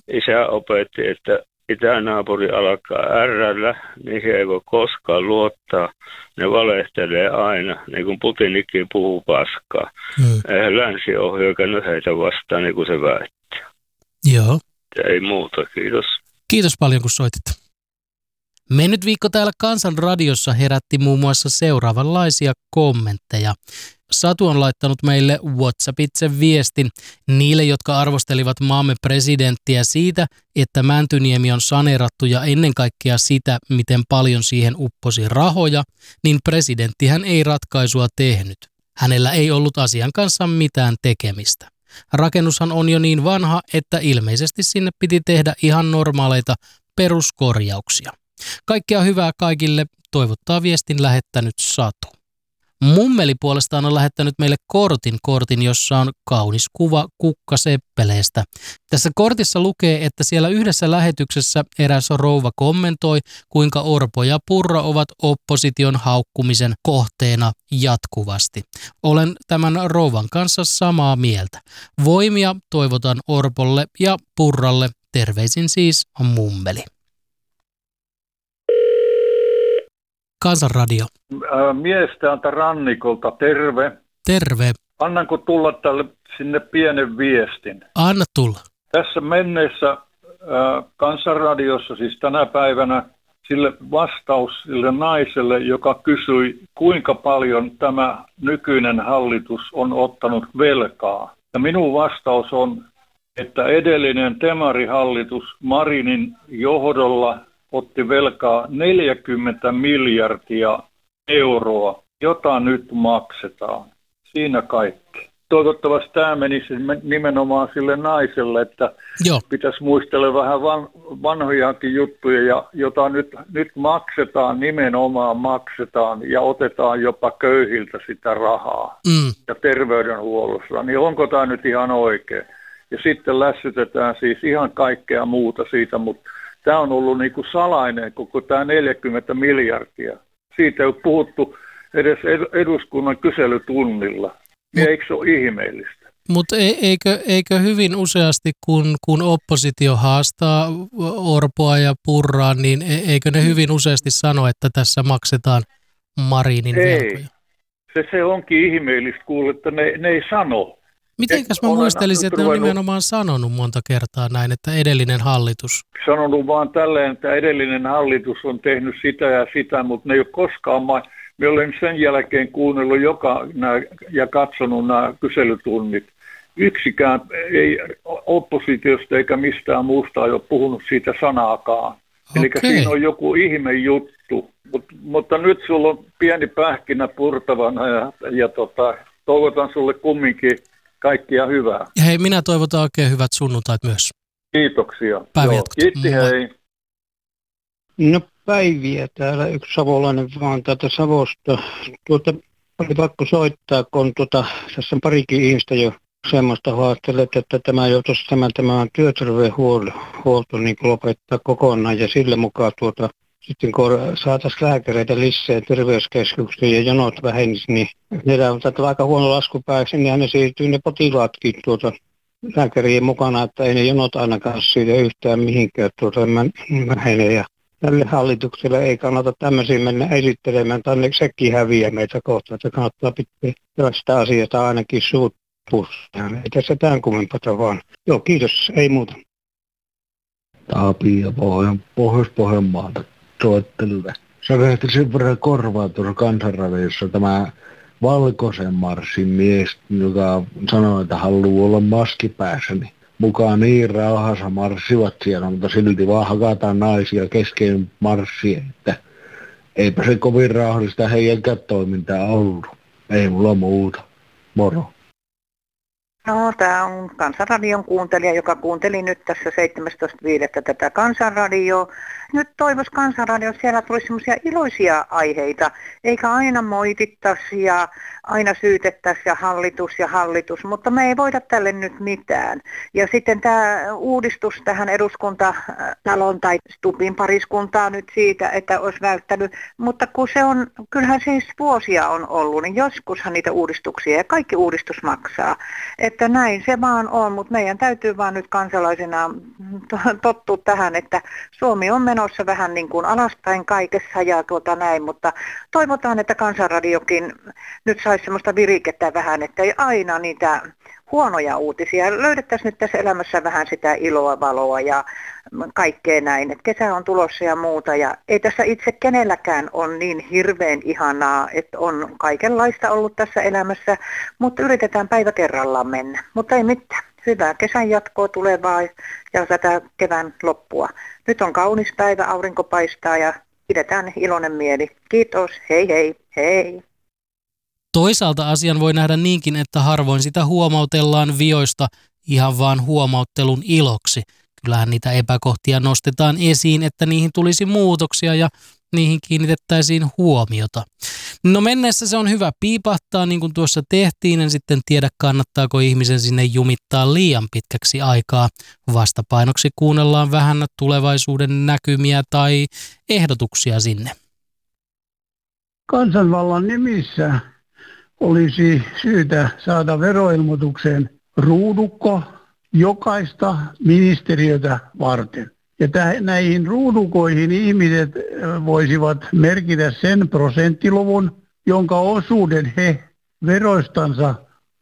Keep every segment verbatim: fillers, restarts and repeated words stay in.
isä opetti, että itänaapuri alkaa ärrällä, niin se ei voi koskaan luottaa. Ne valehtelee aina, niin kuin Putinikin puhuu paskaa. Hmm. Eihän länsi ole hyökännyt heitä vastaan, niin kuin se väittää. Joo. Ei muuta, kiitos. Kiitos paljon, kun soitit. Mennyt viikko täällä Kansan radiossa herätti muun muassa seuraavanlaisia kommentteja. Satu on laittanut meille WhatsAppitse viestin niille, jotka arvostelivat maamme presidenttiä siitä, että Mäntyniemi on saneerattu ja ennen kaikkea sitä, miten paljon siihen upposi rahoja, niin presidenttihän ei ratkaisua tehnyt. Hänellä ei ollut asian kanssa mitään tekemistä. Rakennushan on jo niin vanha, että ilmeisesti sinne piti tehdä ihan normaaleita peruskorjauksia. Kaikkea hyvää kaikille, toivottaa viestin lähettänyt Satu. Mummeli puolestaan on lähettänyt meille kortin, kortin, jossa on kaunis kuva kukkaseppeleestä. Tässä kortissa lukee, että siellä yhdessä lähetyksessä eräs rouva kommentoi, kuinka Orpo ja Purra ovat opposition haukkumisen kohteena jatkuvasti. Olen tämän rouvan kanssa samaa mieltä. Voimia toivotan Orpolle ja Purralle, terveisin siis Mummeli. Kansanradio. Mies täältä rannikolta, terve. Terve. Annanko tulla tälle sinne pienen viestin? Anna tulla. Tässä menneessä äh, Kansanradiossa, siis tänä päivänä, sille vastaus sille naiselle, joka kysyi, kuinka paljon tämä nykyinen hallitus on ottanut velkaa. Ja minun vastaus on, että edellinen Temari-hallitus Marinin johdolla otti velkaa neljäkymmentä miljardia euroa, jota nyt maksetaan. Siinä kaikki. Toivottavasti tämä menisi nimenomaan sille naiselle, että Joo. pitäisi muistella vähän van, vanhojakin juttuja, ja jota nyt, nyt maksetaan, nimenomaan maksetaan ja otetaan jopa köyhiltä sitä rahaa mm. ja terveydenhuollossa. Niin onko tämä nyt ihan oikein? Ja sitten lässytetään siis ihan kaikkea muuta siitä, mutta tämä on ollut niin kuin salainen koko tämä neljäkymmentä miljardia. Siitä ei ole puhuttu edes eduskunnan kyselytunnilla. Mut, eikö se ole ihmeellistä? Mutta eikö, eikö hyvin useasti, kun, kun oppositio haastaa Orpoa ja Purraa, niin eikö ne hyvin useasti sano, että tässä maksetaan Marinin ei. velkoja? Se, se onkin ihmeellistä kuulla, että ne, ne ei sano. Mitenkäs mä muistelisin, että ne on nimenomaan sanonut monta kertaa näin, että edellinen hallitus? Sanonut vaan tälleen, että edellinen hallitus on tehnyt sitä ja sitä, mutta ne ei ole koskaan... Ma- Me olen sen jälkeen kuunnellut joka nää, ja katsonut nämä kyselytunnit. Yksikään ei oppositiosta eikä mistään muusta ole puhunut siitä sanaakaan. Okay. Eli siinä on joku ihme juttu. Mut, mutta nyt sulla on pieni pähkinä purtavana ja, ja tota, toivotan sulle kumminkin kaikkia hyvää. Hei, minä toivotan oikein hyvät sunnuntait myös. Kiitoksia. Päiviä. Kiitti, hei. No päiviä täällä, yksi savolainen vaan täältä Savosta. Tuota, oli pakko soittaa, kun tuota, tässä on parikin ihmistä jo semmoista haastelet, että tämä joutuisi tämä, tämä työterveydenhuolto niin lopettaa kokonaan ja sille mukaan tuota, sitten kun saataisiin lääkäreitä lisää terveyskeskuksiin ja jonot vähenisi, niin ne on tätä aika huono laskupääksi, niin ne siirtyy ne potilaatkin tuota lääkärien mukana, että ei ne jonot ainakaan siitä yhtään mihinkään tuota vähene. Ja tälle hallitukselle ei kannata tämmöisiä mennä esittelemään, tai sekin häviää meitä kohtaan, että kannattaa pitää tällaista asiaa ainakin suut pussaan. Ei tässä tämän kummempaa vaan. Joo, kiitos, ei muuta. Tapio Pohjois-Pohjanmaalta soittelulle. Sä vehti sen verran korvaa tuossa Kansanradiossa tämä valkoisen marssin mies, joka sanoi, että haluaa olla maski päässä, niin mukaan niin rauhassa marssivat siellä, mutta silti vaan hakataan naisia kesken marssien, että eipä se kovin rauhallista heidän toimintaa ollut. Ei mulla muuta. Moro. No, tämä on Kansanradion kuuntelija, joka kuunteli nyt tässä seitsemästoista viidettä tätä Kansanradioa. nyt toivoisi Kansanradiossa, siellä tulisi semmoisia iloisia aiheita, eikä aina moitittaisi ja aina syytettäisi ja hallitus ja hallitus, mutta me ei voida tälle nyt mitään. Ja sitten tämä uudistus tähän eduskuntatalon tai Stubbin pariskuntaa nyt siitä, että olisi välttänyt, mutta kun se on, kyllähän siis vuosia on ollut, niin joskushan niitä uudistuksia ja kaikki uudistus maksaa. Että näin se vaan on, mutta meidän täytyy vaan nyt kansalaisena tottua tähän, että Suomi on menossa vähän niin kuin alaspäin kaikessa ja tuota näin, mutta toivotaan, että Kansanradiokin nyt saisi semmoista virikettä vähän, että ei aina niitä huonoja uutisia. Löydettäisiin nyt tässä elämässä vähän sitä iloa, valoa ja kaikkea näin. Et kesä on tulossa ja muuta ja ei tässä itse kenelläkään ole niin hirveän ihanaa, että on kaikenlaista ollut tässä elämässä, mutta yritetään päivä kerrallaan mennä. Mutta ei mitään. Hyvää kesän jatkoa tulevaa ja tätä kevään loppua. Nyt on kaunis päivä, aurinko paistaa ja pidetään iloinen mieli. Kiitos, hei hei, hei. Toisaalta asian voi nähdä niinkin, että harvoin sitä huomautellaan vioista ihan vaan huomauttelun iloksi. Kyllähän niitä epäkohtia nostetaan esiin, että niihin tulisi muutoksia ja niihin kiinnitettäisiin huomiota. No menneessä se on hyvä piipahtaa, niin kuin tuossa tehtiin, en sitten tiedä kannattaako ihmisen sinne jumittaa liian pitkäksi aikaa. Vastapainoksi kuunnellaan vähän tulevaisuuden näkymiä tai ehdotuksia sinne. Kansanvallan nimissä olisi syytä saada veroilmoitukseen ruudukko jokaista ministeriötä varten. Ja täh, näihin ruudukoihin ihmiset voisivat merkitä sen prosenttiluvun, jonka osuuden he veroistansa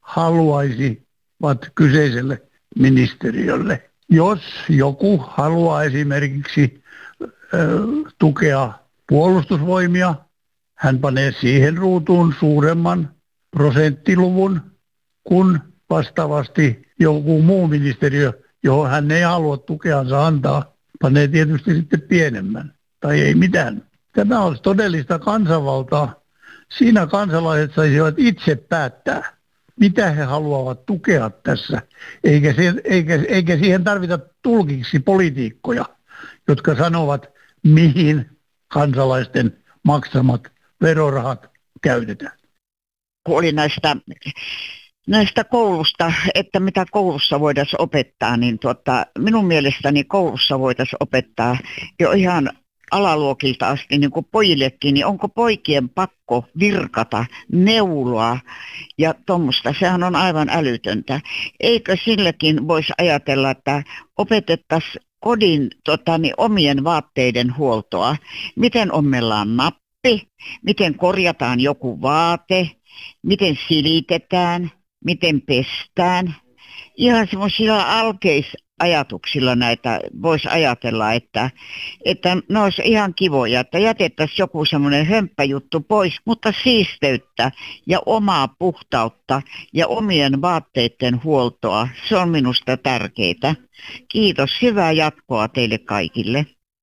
haluaisivat kyseiselle ministeriölle. Jos joku haluaa esimerkiksi ö, tukea puolustusvoimia, hän panee siihen ruutuun suuremman prosenttiluvun kuin vastaavasti joku muu ministeriö, johon hän ei halua tukeansa antaa, panee tietysti sitten pienemmän tai ei mitään. Tämä olisi todellista kansanvaltaa. Siinä kansalaiset saisivat itse päättää, mitä he haluavat tukea tässä, eikä, se, eikä, eikä siihen tarvita tulkiksi poliitikkoja, jotka sanovat, mihin kansalaisten maksamat verorahat käytetään. Oli näistä, näistä koulusta, että mitä koulussa voitaisiin opettaa, niin tuota, minun mielestäni koulussa voitaisiin opettaa jo ihan alaluokilta asti, niin kuin pojillekin, niin onko poikien pakko virkata, neuloa ja tuommoista. Sehän on aivan älytöntä. Eikö silläkin voisi ajatella, että opetettaisiin kodin tota, niin omien vaatteiden huoltoa, miten ommellaan nappi, miten korjataan joku vaate, miten silitetään, miten pestään. Ihan semmoisilla alkeisajatuksilla näitä voisi ajatella, että, että ne olisi ihan kivoja, että jätettäisiin joku semmoinen hömppäjuttu pois, mutta siisteyttä ja omaa puhtautta ja omien vaatteiden huoltoa, se on minusta tärkeää. Kiitos, hyvää jatkoa teille kaikille.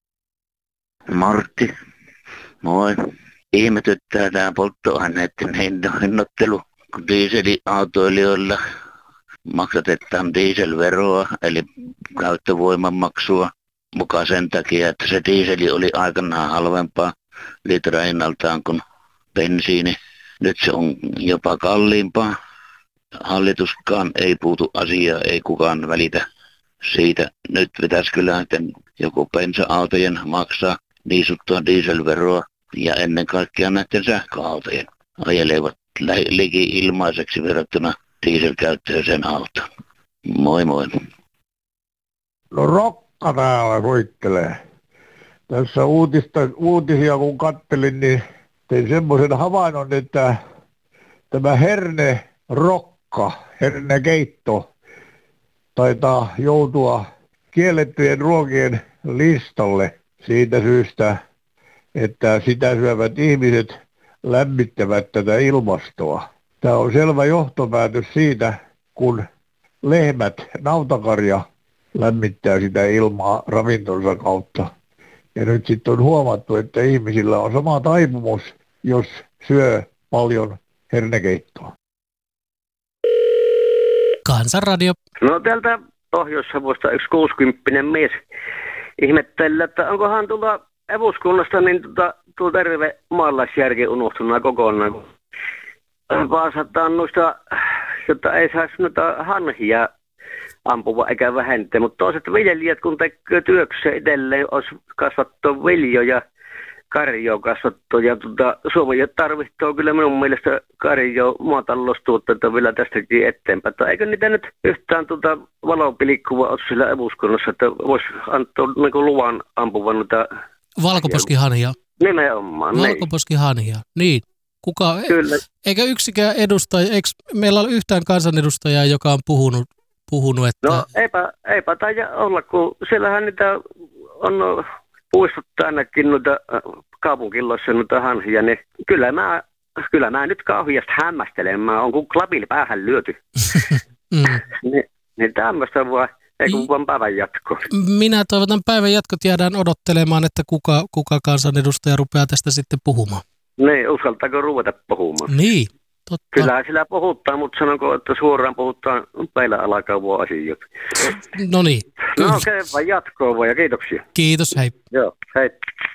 Martti, moi. Ihmetyttää tämä polttoaineiden hinnoittelu, kun dieselautoilijoilla maksatetaan dieselveroa, eli käyttövoimamaksua mukaan sen takia, että se dieseli oli aikanaan halvempaa litrahinnaltaan kuin bensiini. Nyt se on jopa kalliimpaa. Hallituskaan ei puutu asiaa, ei kukaan välitä siitä. Nyt pitäisi kyllä joku bensa-autojen maksaa niin sanottua dieselveroa ja ennen kaikkea näiden sähköautojen ajelevat liki ilmaiseksi verrattuna dieselkäyttöiseen autoon. Moi moi. No Rokka täällä soittelee. Tässä uutista, uutisia kun kattelin, niin tein semmoisen havainnon, että tämä herne rokka, hernekeitto, taitaa joutua kiellettyjen ruokien listalle siitä syystä, että sitä syövät ihmiset lämmittävät tätä ilmastoa. Tämä on selvä johtopäätös siitä, kun lehmät, nautakarja lämmittää sitä ilmaa ravintonsa kautta. Ja nyt sitten on huomattu, että ihmisillä on sama taipumus, jos syö paljon hernekeittoa. Kansanradio. No täältä Pohjois-Savosta yksi kuusikymppinen mies ihmettellä, että onkohan tuolta eduskunnasta niin tuota, tuo terve maalaisjärki unohtunut kokonaan. Vaasataan noista, jotta ei saisi noita hanhia ampua eikä vähentää, mutta toiset viljelijät, kun tekee työkseen itselleen, olisi kasvattaa viljoja, karjoa kasvattaa. Ja tuota, Suomi tarvitsee kyllä minun mielestä karjoa maataloustuotteita vielä tästäkin eteenpäin. Tai eikö niitä nyt yhtään tuota valopilikkuvaa ole sillä eduskunnassa, että voisi antaa niin luvan ampua noita valkoposkihanhia. Nimenomaan, valkoposkihanhia, niin. Kuka, Kyllä. Eikä yksikään edustaja, eikö meillä ole yhtään kansanedustajaa, joka on puhunut, puhunut että... No eipä, eipä taida olla, kun siellähän niitä on puistuttu ainakin noita kaupunkiloissa noita hanhia, niin kyllä mä, kyllä mä nyt kauheasti hämmästelen, mä on kuin klapilla päähän lyöty. mm. Ni, niin tämmöistä vaan, ei kun vaan päivän jatko. Minä toivotan päivän jatkot, jäädään odottelemaan, että kuka, kuka kansanedustaja rupeaa tästä sitten puhumaan. Niin, uskaltaako ruveta puhumaan? Niin, totta. Kyllähän sillä puhutaan, mutta sanonko, että suoraan puhutaan peillä alakavua asioita. No niin. No okei, okay, vaan jatkoa vaan ja kiitoksia. Kiitos, hei. Joo, hei.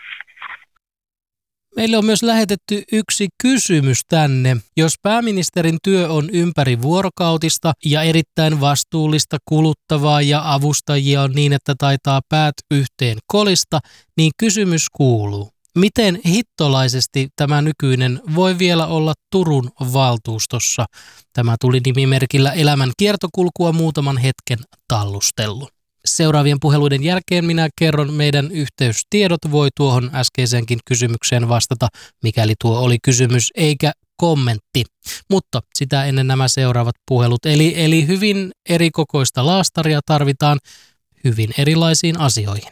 Meille on myös lähetetty yksi kysymys tänne. Jos pääministerin työ on ympärivuorokautista ja erittäin vastuullista, kuluttavaa ja avustajia on niin, että taitaa päät yhteen kolista, niin kysymys kuuluu. Miten hittolaisesti tämä nykyinen voi vielä olla Turun valtuustossa? Tämä tuli nimimerkillä Elämän kiertokulkua muutaman hetken tallustellut. Seuraavien puheluiden jälkeen minä kerron meidän yhteystiedot. Voi tuohon äskeiseenkin kysymykseen vastata, mikäli tuo oli kysymys eikä kommentti. Mutta sitä ennen nämä seuraavat puhelut. Eli, eli hyvin erikokoista laastaria tarvitaan hyvin erilaisiin asioihin.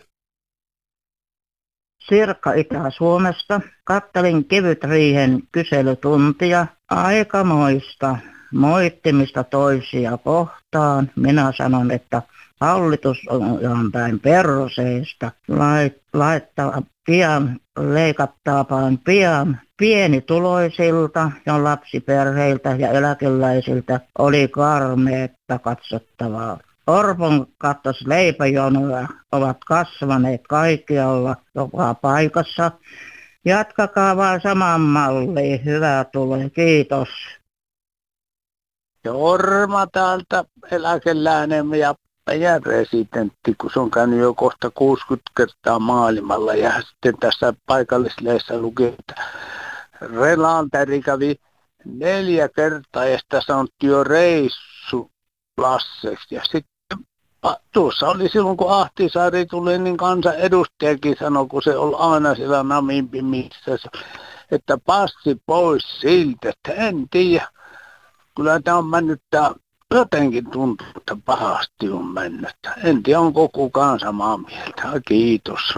Sirkka Itä-Suomesta. Kattelin kevytriihen kyselytuntia. Aikamoista moittimista toisia kohtaan. Minä sanon, että hallitus on ihan päin perseestä. Lait, laittaa pian, leikattaapaan pian pienituloisilta ja lapsiperheiltä ja eläkeläisiltä oli karmeetta katsottavaa. Orpon kattos leipäjonoja ovat kasvaneet kaikkialla joka paikassa. Jatkakaa vaan saman malliin. Hyvää tulee. Kiitos. Jorma täältä eläkeläinen ja meidän residentti, kun se on käynyt jo kohta kuusikymmentä kertaa maailmalla. Ja sitten tässä paikallislehdessä luki, että Relanteri kävi neljä kertaa ja sitä sanottiin jo reissu Lasseksi. Ja sitten tuossa oli silloin, kun Ahtisaari tuli, niin kansanedustajakin sanoi, kun se oli aina siellä Namimpimissä, että passi pois siltä, että en tiedä. Kyllä tämä on mennyt, tämä jotenkin tuntuu, että pahasti on mennyt. En tiedä, onko kukaan samaa mieltä. Kiitos.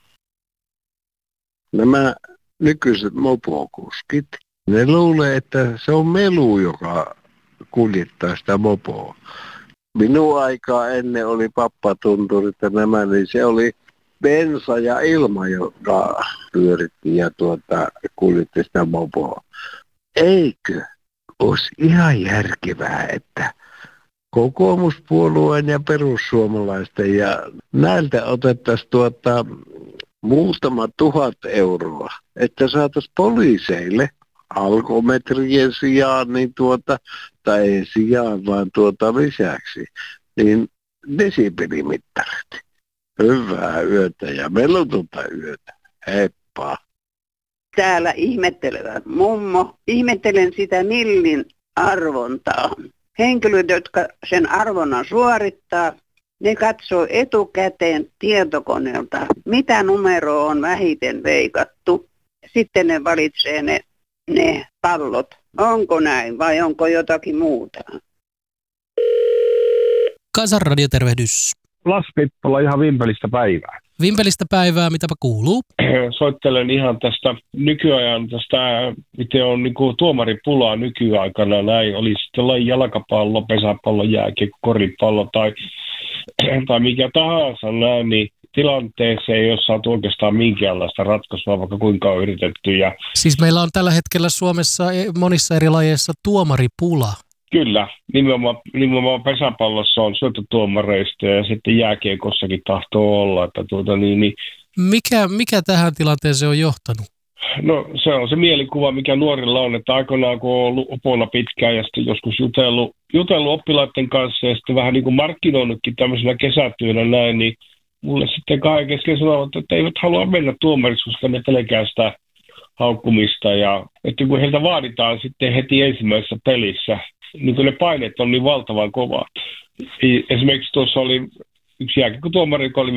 Nämä nykyiset mopokuskit, ne luulee, että se on melu, joka kuljettaa sitä mopoa. Minun aikaa ennen oli pappatunturit ja nämä, niin se oli bensa ja ilma, joka pyöritti ja tuota, kuljetti sitä mopoa. Eikö olisi ihan järkevää, että kokoomuspuolueen ja perussuomalaisten ja näiltä otettaisiin tuota muutama tuhat euroa, että saataisiin poliiseille alkometrien sijaan, niin tuota, tai ei sijaan, vaan tuota lisäksi, niin desibelimittarit. Hyvää yötä ja melutonta yötä. Heippa. Täällä ihmettelevät mummo. Ihmettelen sitä millin arvontaa. Henkilöt, jotka sen arvonnan suorittaa, ne katsoo etukäteen tietokoneelta, mitä numeroa on vähiten veikattu. Sitten ne valitsee ne, ne pallot. Onko näin vai onko jotakin muuta? Kansanradio, tervehdys. Lassi Pippola, ihan vimpelistä päivää. Vimpelistä päivää, mitäpä kuuluu? Soittelen ihan tästä nykyajan, tästä, miten on niin kuin tuomaripulaa nykyaikana. Näin oli sitten laji jalkapallo, pesäpallo, jääkiekko, koripallo tai, tai mikä tahansa näin, niin tilanteeseen ei ole saatu oikeastaan minkäänlaista ratkaisua, vaikka kuinka on yritetty. Ja siis meillä on tällä hetkellä Suomessa monissa eri lajeissa tuomaripula. Kyllä, nimenomaan, nimenomaan pesäpallossa on syöttötuomareista ja sitten jääkiekossakin tahtoo olla. Että tuota, niin, niin. Mikä, mikä tähän tilanteeseen on johtanut? No se on se mielikuva, mikä nuorilla on, että aikoinaan kun on ollut opona pitkään ja sitten joskus jutellut, jutellut oppilaiden kanssa ja sitten vähän niin kuin markkinoinutkin tämmöisenä kesätyönä näin, niin mulle sitten kahden kesken sanovat, että eivät halua mennä tuomariksi, koska ne pelkää sitä haukkumista ja että kun heiltä vaaditaan sitten heti ensimmäisessä pelissä, niin kun ne paineet on niin valtavan kovat. Esimerkiksi tuossa oli yksi jääkiekkotuomari, joka oli